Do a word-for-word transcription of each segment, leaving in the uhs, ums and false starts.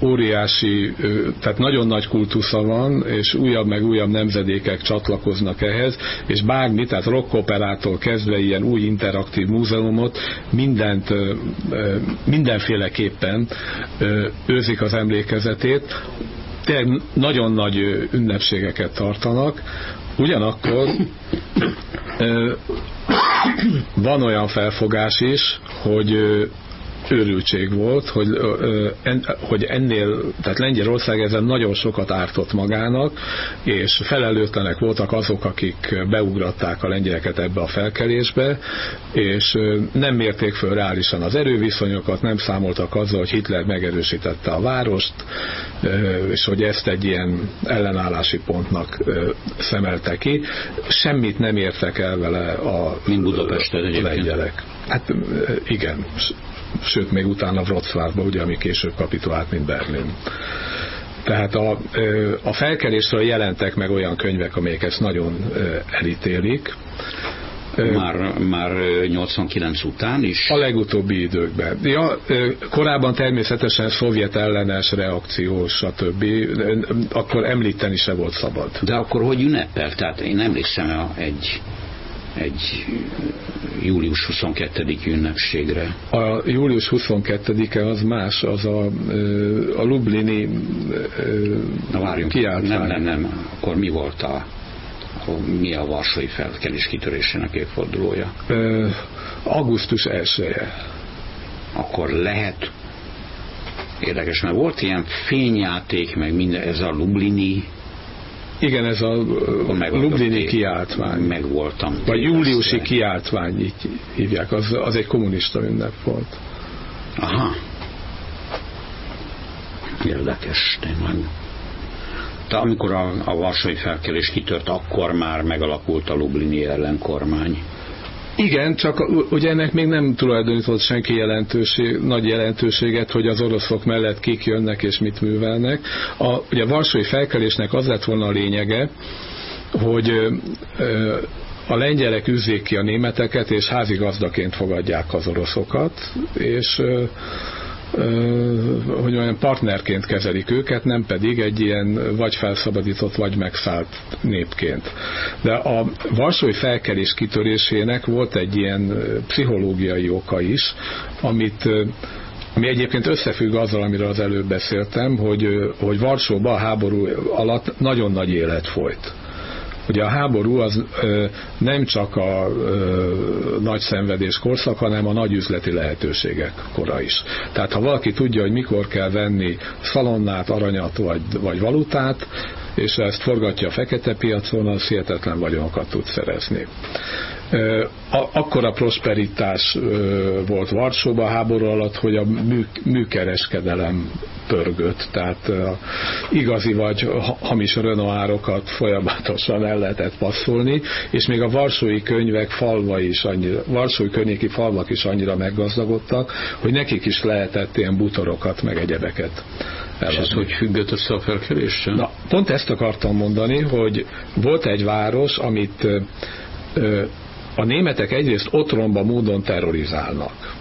óriási, tehát nagyon nagy kultusza van, és újabb meg újabb nemzedékek csatlakoznak ehhez, és bármi, tehát rockoperától kezdve ilyen új interaktív múzeumot, mindent, mindenféleképpen őrzik az emlékezetét. Tényleg nagyon nagy ünnepségeket tartanak, ugyanakkor van olyan felfogás is, hogy őrültség volt, hogy, hogy ennél, tehát Lengyelország ezen nagyon sokat ártott magának, és felelőtlenek voltak azok, akik beugratták a lengyeleket ebbe a felkelésbe, és nem mérték föl reálisan az erőviszonyokat, nem számoltak azzal, hogy Hitler megerősítette a várost, és hogy ezt egy ilyen ellenállási pontnak szemelte ki. Semmit nem értek el vele a lengyelek. Hát igen, sőt még utána Wroclawba, ugye, ami később kapitulált, mint Berlin. Tehát a, a felkelésről jelentek meg olyan könyvek, amelyek ezt nagyon elítélik. Már, már nyolcvankilenc után is? A legutóbbi időkben. Ja, korábban természetesen szovjet ellenes reakció, stb. Akkor említeni se volt szabad. De akkor hogy ünnepel? Tehát én emlékszem egy egy július huszonkettedike ünnepségre. A július huszonkettedike az más, az a, a lublini Na várjunk, kiáltvány. Nem, nem, nem. Akkor mi volt a, mi a varsói felkelés kitörésének évfordulója? augusztus elseje. Akkor lehet érdekes, mert volt ilyen fényjáték, meg minden, ez a lublini. Igen, ez a lublini kiáltvány. Megvoltam. Vagy júliusi kiáltvány, így hívják. Az, az egy kommunista ünnep volt. Aha. Érdekes, tényleg. De amikor a, a varsói felkelés kitört, akkor már megalakult a lublini ellenkormány. Igen, csak ugye ennek még nem tulajdonított senki jelentőség, nagy jelentőséget, hogy az oroszok mellett kik jönnek és mit művelnek. A, ugye a varsói felkelésnek az lett volna a lényege, hogy ö, a lengyelek üzzék ki a németeket, és házigazdaként fogadják az oroszokat, és ö, hogy olyan partnerként kezelik őket, nem pedig egy ilyen vagy felszabadított, vagy megszállt népként. De a varsói felkelés kitörésének volt egy ilyen pszichológiai oka is, amit, ami egyébként összefügg azzal, amiről az előbb beszéltem, hogy, hogy Varsóban a háború alatt nagyon nagy élet folyt. Ugye a háború az ö, nem csak a ö, nagy szenvedés korszak, hanem a nagy üzleti lehetőségek kora is. Tehát ha valaki tudja, hogy mikor kell venni szalonnát, aranyat vagy, vagy valutát, és ezt forgatja a fekete piacon, az hihetetlen vagyonokat tud szerezni. Akkora prosperitás volt Varsóban a háború alatt, hogy a mű, műkereskedelem pörgött, tehát igazi vagy hamis Renoirokat folyamatosan el lehetett passzolni, és még a varsói könyvek falvai is annyira, varsói környéki falvak is annyira meggazdagodtak, hogy nekik is lehetett ilyen butorokat, meg egyebeket eladni. És ez hogy függött össze a felkeléssel? Na, pont ezt akartam mondani, hogy volt egy város, amit ö, a németek egyrészt otromba módon terrorizálnak.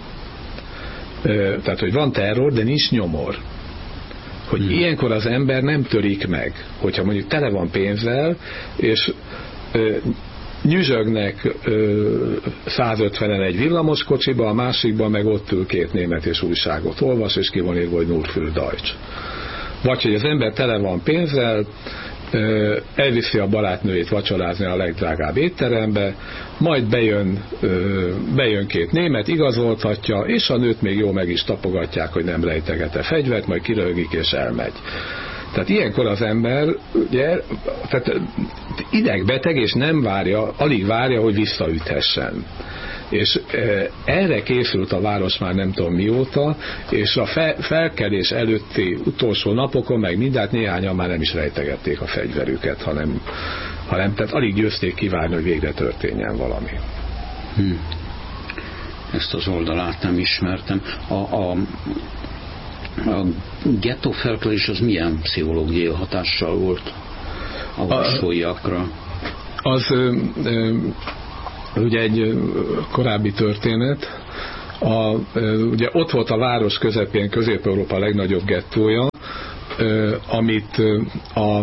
Ö, tehát, hogy van terror, de nincs nyomor. Hogy hmm. ilyenkor az ember nem törik meg. Hogyha mondjuk tele van pénzzel, és ö, nyüzsögnek százötvenen egy villamoskocsiba, a másikban meg ott ül két német és újságot olvas, és ki van írva, hogy Nur für Deutsch. Vagy hogy az ember tele van pénzzel, elviszi a barátnőjét vacsorázni a legdrágább étterembe, majd bejön, bejön két német, igazoltatja, és a nőt még jól meg is tapogatják, hogy nem rejteget-e fegyvert, majd kiröhögik és elmegy. Tehát ilyenkor az ember ugye, tehát idegbeteg, és nem várja, alig várja, hogy visszaüthessen. És e, erre készült a város már nem tudom mióta, és a fe, felkelés előtti utolsó napokon meg mindent néhányan már nem is rejtegették a fegyverüket, hanem, hanem tehát alig győzték kivárni, hogy végre történjen valami. Hmm. Ezt az oldalát nem ismertem. A, a, a gettó felkelés az milyen pszichológiai hatással volt a varsóiakra? Az ö, ö, ugye egy korábbi történet. A, ugye ott volt a város közepén Közép-Európa legnagyobb gettója, amit a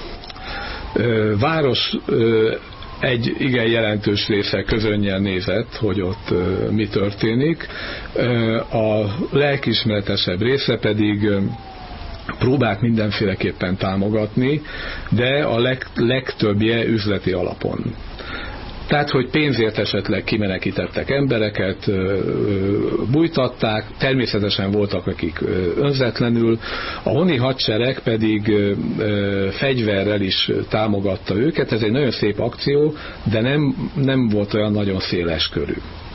város egy igen jelentős része közönnyel nézett, hogy ott mi történik, a lelkiismeretesebb része pedig próbált mindenféleképpen támogatni, de a leg, legtöbbje üzleti alapon. Tehát, hogy pénzért esetleg kimenekítettek embereket, bújtatták, természetesen voltak, akik önzetlenül, a honi hadsereg pedig fegyverrel is támogatta őket, ez egy nagyon szép akció, de nem, nem volt olyan nagyon széles körű.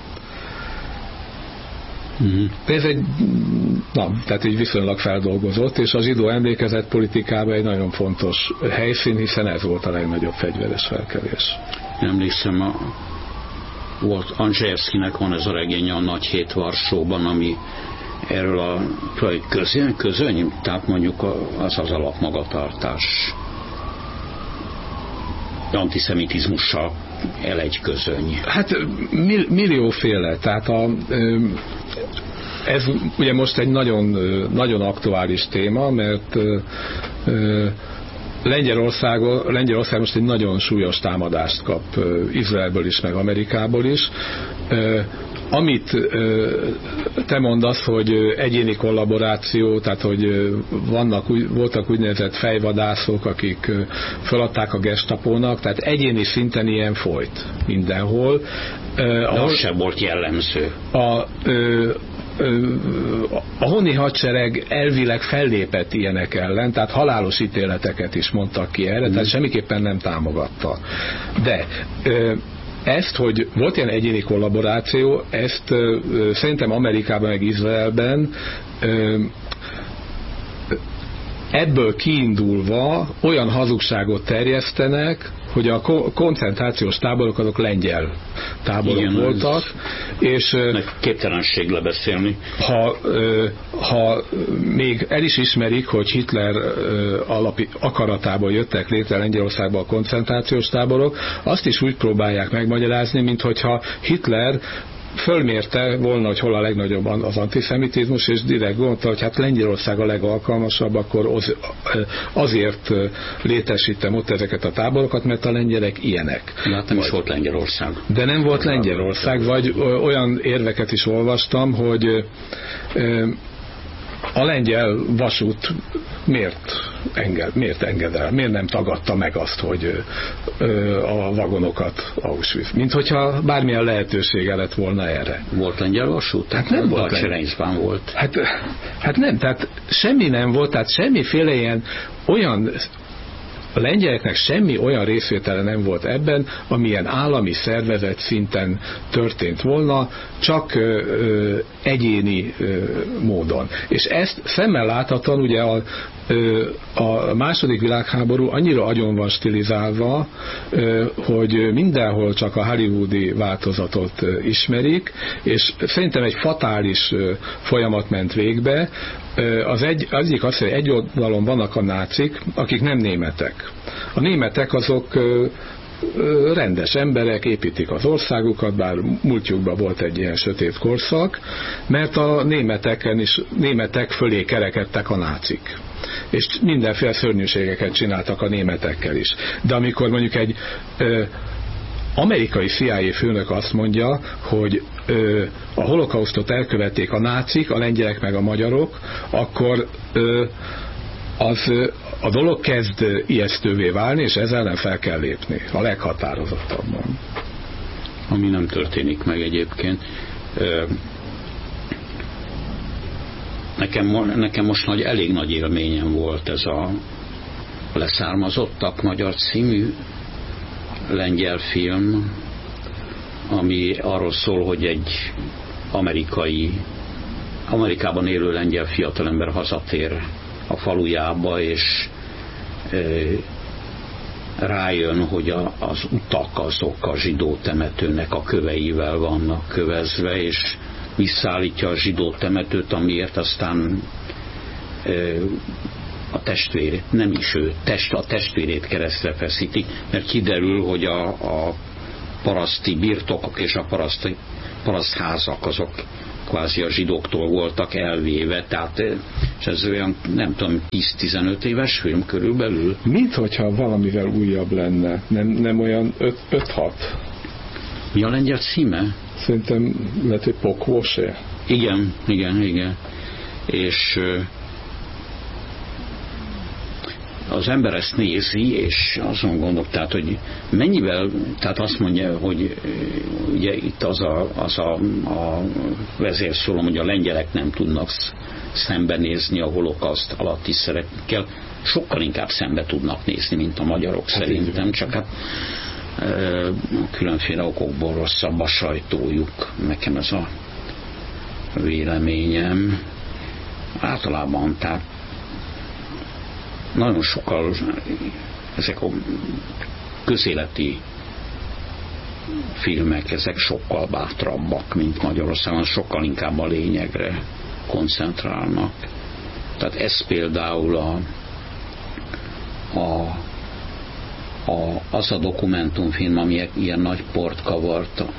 Mm. Ez egy, na, tehát így viszonylag feldolgozott, és a zsidó emlékezet politikában egy nagyon fontos helyszín, hiszen ez volt a legnagyobb fegyveres felkelés. Emlékszem, a, volt Andrzejewskinek van ez a regénye, a Nagy hét Varsóban, ami erről a közöny, közöny, tehát mondjuk az az alapmagatartás antiszemitizmussal el egy közöny. Hát millióféle, tehát a, ez ugye most egy nagyon, nagyon aktuális téma, mert Lengyelország, Lengyelország most egy nagyon súlyos támadást kap Izraelből is, meg Amerikából is. Amit te mondasz, hogy egyéni kollaboráció, tehát hogy vannak, voltak úgynevezett fejvadászok, akik feladták a gestapónak, tehát egyéni szinten ilyen folyt mindenhol. De az sem volt jellemző. A, a honi hadsereg elvileg fellépett ilyenek ellen, tehát halálos ítéleteket is mondtak ki erre, mm. tehát semmiképpen nem támogatta. De ezt, hogy volt ilyen egyéni kollaboráció, ezt szerintem Amerikában meg Izraelben ebből kiindulva olyan hazugságot terjesztenek, hogy a koncentrációs táborok azok lengyel táborok igen, voltak, és képtelenség lebeszélni. Ha, ha még el is ismerik, hogy Hitler alapi akaratából jöttek létre Lengyelországban a koncentrációs táborok, azt is úgy próbálják megmagyarázni, mint hogyha Hitler fölmérte volna, hogy hol a legnagyobb az antiszemitizmus, és direkt gondolta, hogy hát Lengyelország a legalkalmasabb, akkor az, azért létesítem ott ezeket a táborokat, mert a lengyelek ilyenek. De hát nem is volt Lengyelország. De nem volt Lengyelország, vagy olyan érveket is olvastam, hogy a lengyel vasút miért enged, miért enged el? Miért nem tagadta meg azt, hogy a vagonokat Auschwitz? Mint hogyha bármilyen lehetősége lett volna erre. Volt lengyel vasút? Hát nem volt. Lengyel. volt. Hát, hát nem, tehát semmi nem volt, tehát semmiféle ilyen olyan a lengyeleknek semmi olyan részvétele nem volt ebben, amilyen állami szervezet szinten történt volna, csak ö, ö, egyéni ö, módon. És ezt szemmel láthatóan ugye a, ö, a második világháború annyira agyon van stilizálva, ö, hogy mindenhol csak a hollywoodi változatot ö, ismerik, és szerintem egy fatális ö, folyamat ment végbe. Az egy, az egyik az, hogy egy oldalon vannak a nácik, akik nem németek. A németek azok ö, ö, rendes emberek, építik az országukat, bár múltjukban volt egy ilyen sötét korszak, mert a németeken is, németek fölé kerekedtek a nácik. És mindenféle szörnyűségeket csináltak a németekkel is. De amikor mondjuk egy ö, amerikai C I A főnök azt mondja, hogy ö, a holokausztot elkövették a nácik, a lengyelek meg a magyarok, akkor ö, az, a dolog kezd ijesztővé válni, és ezzel ellen fel kell lépni, a leghatározottabban. Ami nem történik meg egyébként. Ö, nekem, nekem most nagy, elég nagy élményem volt ez a Leszármazottak magyar című lengyel film, ami arról szól, hogy egy amerikai, Amerikában élő lengyel fiatalember hazatér a falujába, és e, rájön, hogy a, az utak azok a zsidó temetőnek a köveivel vannak kövezve, és visszaállítja a zsidó temetőt, amiért aztán e, a testvérét, nem is ő, test, a testvérét keresztre feszíti, mert kiderül, hogy a, a paraszti birtokok és a paraszti, parasztházak azok kvázi a zsidóktól voltak elvéve, tehát és ez olyan, nem tudom, tíz-tizenöt éves film körülbelül. Mint hogyha valamivel újabb lenne, nem, nem olyan öt-hat. Mi a lengyel címe? Szerintem lehet, hogy Pokvosé. Igen, igen, igen. És az ember ezt nézi, és azon gondol, tehát, hogy mennyivel, tehát azt mondja, hogy ugye itt az a, az a, a vezérszólom, hogy a lengyelek nem tudnak szembenézni a holokauszt alatti szerepekkel, sokkal inkább szembe tudnak nézni, mint a magyarok hát szerintem, csak hát e, különféle okokból rosszabb a sajtójuk. Nekem ez a véleményem. Általában, tehát nagyon sokkal ezek a közéleti filmek, ezek sokkal bátrabbak, mint Magyarországon, sokkal inkább a lényegre koncentrálnak. Tehát ez például a, a, a, az a dokumentumfilm, ami ilyen nagy port kavart a,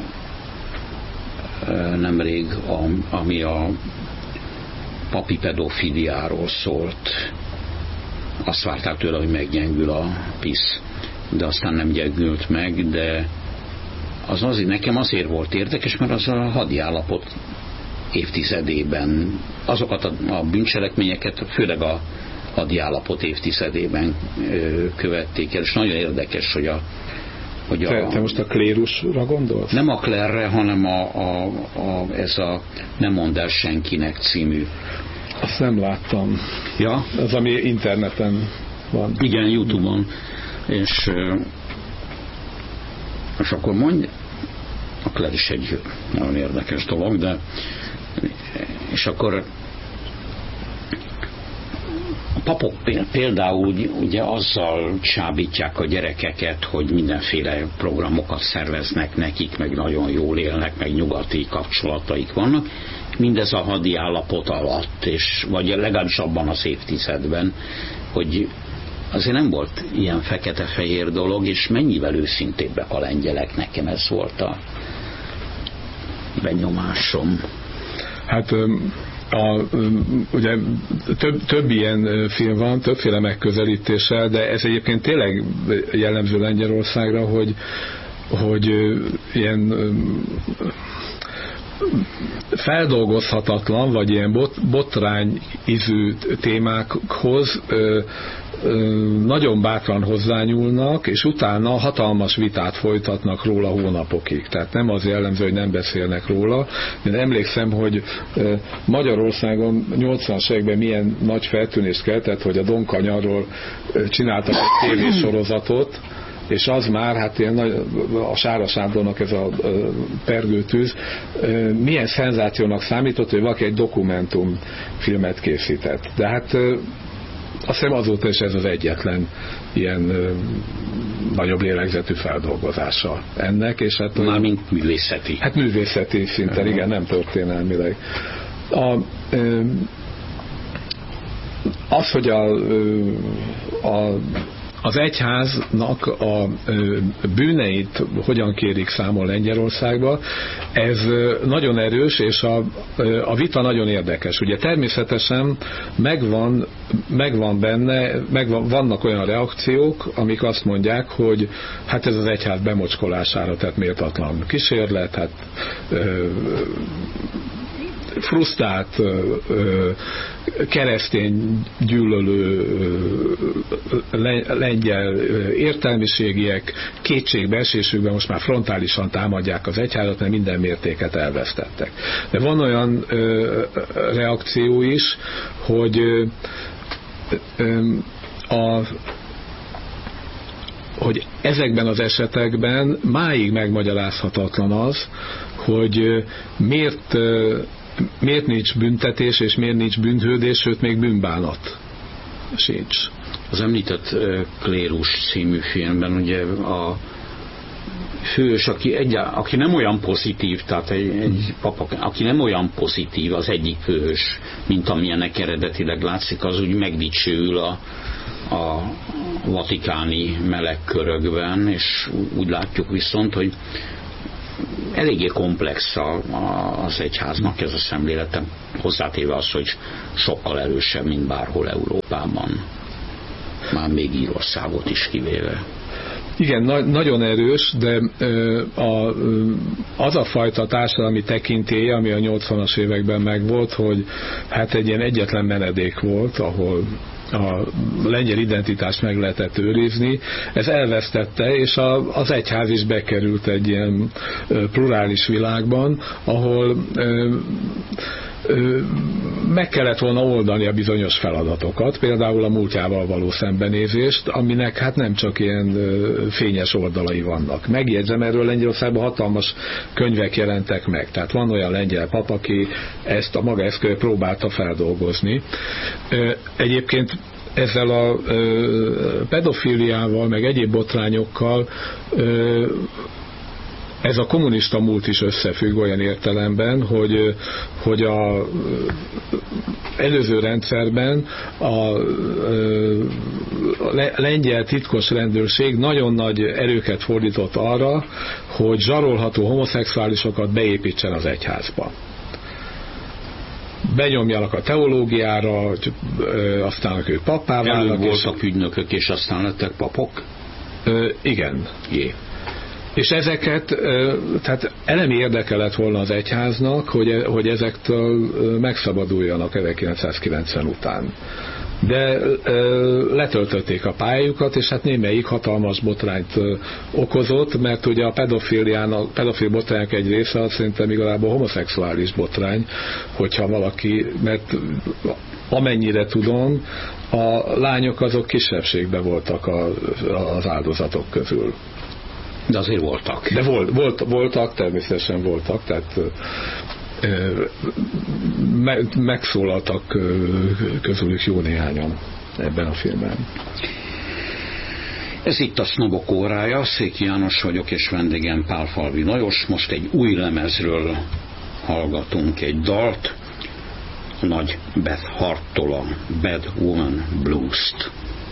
a, nemrég, a, ami a papi pedofiliáról szólt. Azt várták tőle, hogy meggyengül a PiS, de aztán nem gyengült meg, de az azért, nekem azért volt érdekes, mert az a hadiállapot évtizedében, azokat a, a bűncselekményeket, főleg a hadiállapot évtizedében ö, követték el, és nagyon érdekes, hogy a hogy te, a, te most a klérusra gondolsz? Nem a Klerre, hanem a, a, a, ez a Nem mondd el senkinek című. Azt nem láttam. Ja? Az, ami interneten van. Igen, YouTube-on. És, és akkor mondj, a Kler is egy nagyon érdekes dolog, de és akkor a papok például ugye azzal csábítják a gyerekeket, hogy mindenféle programokat szerveznek nekik, meg nagyon jól élnek, meg nyugati kapcsolataik vannak. Mindez a hadi állapot alatt, és, vagy legalábbis abban az évtizedben, hogy azért nem volt ilyen fekete-fehér dolog, és mennyivel őszintébbek a lengyelek, nekem ez volt a benyomásom. Hát a, ugye több, több ilyen film van, többféle megközelítéssel, de ez egyébként tényleg jellemző Lengyelországra, hogy, hogy ilyen feldolgozhatatlan, vagy ilyen bot, botrány ízű témákhoz ö, ö, nagyon bátran hozzányúlnak, és utána hatalmas vitát folytatnak róla hónapokig. Tehát nem az jellemző, hogy nem beszélnek róla. Én emlékszem, hogy ö, Magyarországon nyolcvanas években milyen nagy feltűnést keltett, hogy a Donkanyarról csináltak egy tévésorozatot, és az már, hát ilyen nagy, a Sára Sándornak ez a pergőtűz, milyen szenzációnak számított, hogy valaki egy dokumentumfilmet készített. De hát azt hiszem azóta is ez az egyetlen ilyen nagyobb lélegzetű feldolgozása ennek. És hát, mármint művészeti. Hát művészeti szinten, uh-huh. Igen, nem történelmileg. A, az, hogy a, a az egyháznak a bűneit hogyan kérik számon Lengyelországba, ez nagyon erős, és a, a vita nagyon érdekes. Ugye természetesen megvan, megvan benne, megvan, vannak olyan reakciók, amik azt mondják, hogy hát ez az egyház bemocskolására tett méltatlan kísérlet, hát frusztrált, keresztény gyűlölő lengyel értelmiségiek kétségbeesésükben most már frontálisan támadják az egyházat, mert minden mértéket elvesztettek. De van olyan reakció is, hogy a hogy ezekben az esetekben máig megmagyarázhatatlan az, hogy miért miért nincs büntetés, és miért nincs bűnhődés, sőt még bűnbánat sincs. Az említett Klérus című filmben ugye a fős, aki, egy, aki nem olyan pozitív, tehát egy, egy papa, aki nem olyan pozitív, az egyik fős, mint amilyenek eredetileg látszik, az úgy megdicsőül a, a vatikáni meleg körökben, és úgy látjuk viszont, hogy eléggé komplex a, a, az egyháznak ez a szemlélete, hozzátéve az, hogy sokkal erősebb, mint bárhol Európában. Már még Írországot is kivéve. Igen, na- nagyon erős, de ö, a, ö, az a fajta társadalmi tekintélye, ami a nyolcvanas években megvolt, hogy hát egy ilyen egyetlen menedék volt, ahol a lengyel identitást meg lehetett őrizni, ez elvesztette, és a, az egyház is bekerült egy ilyen plurális világban, ahol ö, ö, meg kellett volna oldani a bizonyos feladatokat, például a múltjával való szembenézést, aminek hát nem csak ilyen ö, fényes oldalai vannak. Megjegyzem, erről Lengyelországban hatalmas könyvek jelentek meg, tehát van olyan lengyel pap, aki ezt a maga eszközel próbálta feldolgozni. Ö, egyébként ezzel a ö, pedofiliával, meg egyéb botrányokkal ö, ez a kommunista múlt is összefügg olyan értelemben, hogy, hogy a előző rendszerben a lengyel titkos rendőrség nagyon nagy erőket fordított arra, hogy zsarolható homoszexuálisokat beépítsen az egyházba. Benyomjanak a teológiára, aztán ők pappá válnak. Előbb voltak ügynökök, és aztán lettek papok? Igen. Jé. És ezeket, tehát elemi érdeke lett volna az egyháznak, hogy, hogy ezektől megszabaduljanak ezerkilencszázkilencven után. De letöltötték a pályájukat, és hát némelyik hatalmas botrányt okozott, mert ugye a pedofiliának, pedofil botrányok egy része az szerintem igazából homoszexuális botrány, hogyha valaki, mert amennyire tudom, a lányok azok kisebbségben voltak a, az áldozatok közül. De azért voltak. De volt, volt, voltak, természetesen voltak, tehát me, megszólaltak közülük jó néhányan ebben a filmben. Ez itt a Sznobok órája, Széki János vagyok, és vendégem Pálfalvi Lajos. Most egy új lemezről hallgatunk egy dalt, a nagy Beth Harttól, a Bad Woman Blues-t.